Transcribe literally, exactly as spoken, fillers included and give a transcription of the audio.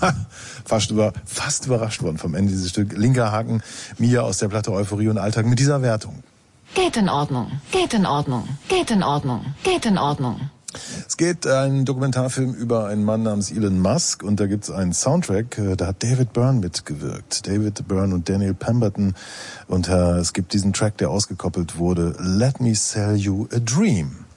fast, über, fast überrascht worden vom Ende dieses Stück. Linker Haken, Mia aus der Platte Euphorie und Alltag mit dieser Wertung. Geht in Ordnung, geht in Ordnung, geht in Ordnung, geht in Ordnung. Es geht ein Dokumentarfilm über einen Mann namens Elon Musk und da gibt es einen Soundtrack, da hat David Byrne mitgewirkt. David Byrne und Daniel Pemberton und äh, es gibt diesen Track, der ausgekoppelt wurde, Let Me Sell You a Dream.